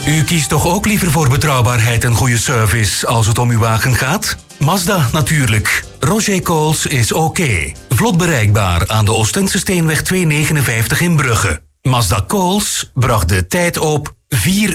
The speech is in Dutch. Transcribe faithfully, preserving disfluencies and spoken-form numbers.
U kiest toch ook liever voor betrouwbaarheid en goede service als het om uw wagen gaat? Mazda natuurlijk. Roger Coles is oké. Vlot bereikbaar aan de Oostense Steenweg tweehonderdnegenenvijftig in Brugge. Mazda Coles bracht de tijd op vier